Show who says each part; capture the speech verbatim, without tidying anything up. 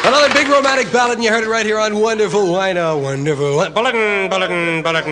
Speaker 1: Another big romantic ballad, and you heard it right here on Wonderful Wino. Wonderful Bulletin, Bulletin, Bulletin.